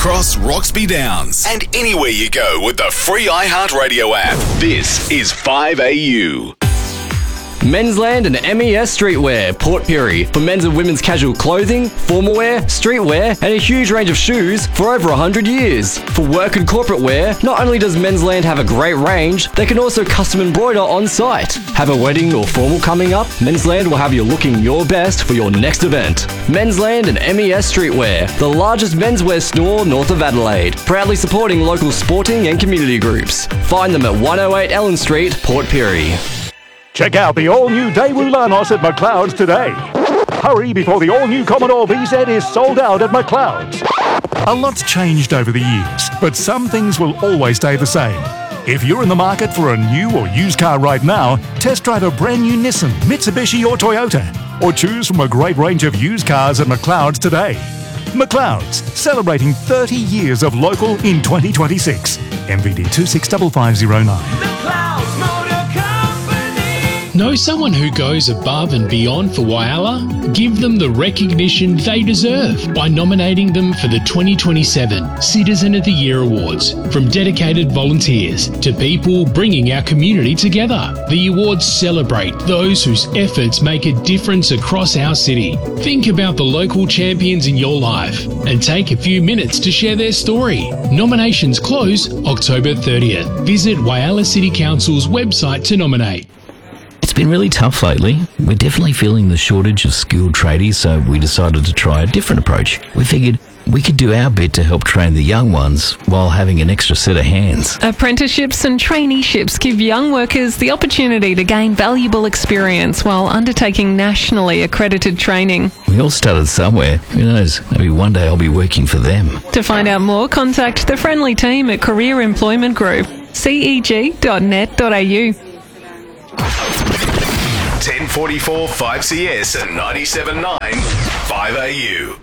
across Roxby Downs and anywhere you go with the free iHeartRadio app. This is 5AU. Mensland and MES Streetwear, Port Pirie, for men's and women's casual clothing, formal wear, streetwear, and a huge range of shoes for over 100 years. For work and corporate wear, not only does Mensland have a great range, they can also custom embroider on site. Have a wedding or formal coming up? Mensland will have you looking your best for your next event. Mensland and MES Streetwear, the largest menswear store north of Adelaide, proudly supporting local sporting and community groups. Find them at 108 Ellen Street, Port Pirie. Check out the all-new Daewoo Lanos at McLeod's today. Hurry before the all-new Commodore VZ is sold out at McLeod's. A lot's changed over the years, but some things will always stay the same. If you're in the market for a new or used car right now, test drive a brand new Nissan, Mitsubishi or Toyota, or choose from a great range of used cars at McLeod's today. McLeod's, celebrating 30 years of local in 2026. MVD 265509. Know someone who goes above and beyond for Whyalla? Give them the recognition they deserve by nominating them for the 2027 Citizen of the Year Awards. From dedicated volunteers to people bringing our community together, the awards celebrate those whose efforts make a difference across our city. Think about the local champions in your life and take a few minutes to share their story. Nominations close October 30th. Visit Whyalla City Council's website to nominate. It's been really tough lately. We're definitely feeling the shortage of skilled tradies, so we decided to try a different approach. We figured we could do our bit to help train the young ones while having an extra set of hands. Apprenticeships and traineeships give young workers the opportunity to gain valuable experience while undertaking nationally accredited training. We all started somewhere. Who knows? Maybe one day I'll be working for them. To find out more, contact the friendly team at Career Employment Group, ceg.net.au. 1044 5CS and 97.9 5AU.